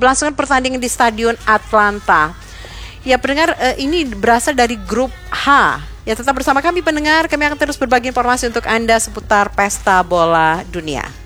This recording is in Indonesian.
berlangsungkan pertandingan di Stadion Atlanta. Ya pendengar, ini berasal dari grup H. Ya tetap bersama kami pendengar, kami akan terus berbagi informasi untuk Anda seputar pesta bola dunia.